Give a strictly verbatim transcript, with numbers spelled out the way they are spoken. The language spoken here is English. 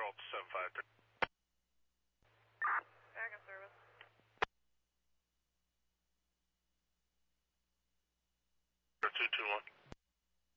Delta seven five three. American service. two two one.